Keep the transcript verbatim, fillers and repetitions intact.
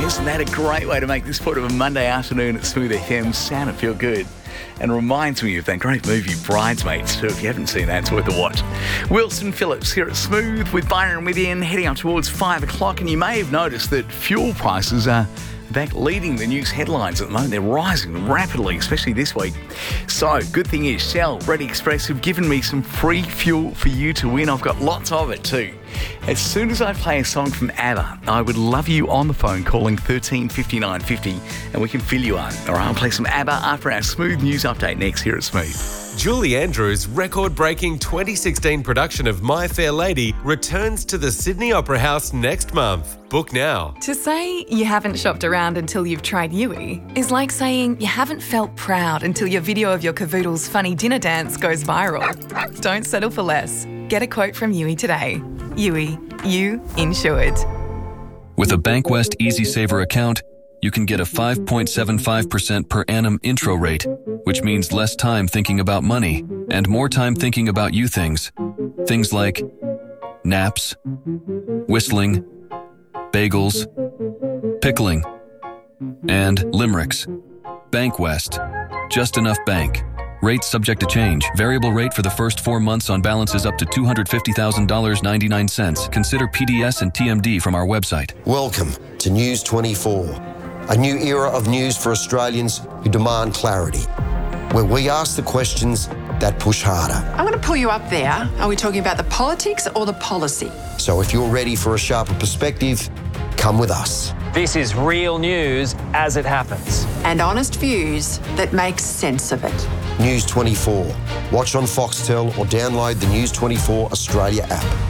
Isn't that a great way to make this part of a Monday afternoon at Smooth F M sound and feel good? And reminds me of that great movie Bridesmaids too. If you haven't seen that, it's worth a watch. Wilson Phillips here at Smooth with Byron Within, heading up towards five o'clock. And you may have noticed that fuel prices are back leading the news headlines at the moment. They're rising rapidly, especially this week. So, good thing is, Shell, Ready Express have given me some free fuel for you to win. I've got lots of it too. As soon as I play a song from ABBA, I would love you on the phone calling thirteen fifty-nine fifty and we can fill you up. All right, I'll play some ABBA after our Smooth News Update next here at Smooth. Julie Andrews' record-breaking twenty sixteen production of My Fair Lady returns to the Sydney Opera House next month. Book now. To say you haven't shopped around until you've tried Yui is like saying you haven't felt proud until your video of your cavoodle's funny dinner dance goes viral. Don't settle for less. Get a quote from Yui today. Yui, you insured. With a Bankwest Easy Saver account, you can get a five point seven five percent per annum intro rate, which means less time thinking about money and more time thinking about you things. Things like naps, whistling, bagels, pickling, and limericks. Bankwest. Just enough bank. Rates subject to change. Variable rate for the first four months on balances up to two hundred fifty thousand dollars and ninety-nine cents. Consider P D S and T M D from our website. Welcome to News twenty-four, a new era of news for Australians who demand clarity, where we ask the questions that push harder. I'm going to pull you up there. Are we talking about the politics or the policy? So if you're ready for a sharper perspective, come with us. This is real news as it happens. And honest views that make sense of it. News twenty-four. Watch on Foxtel or download the News twenty-four Australia app.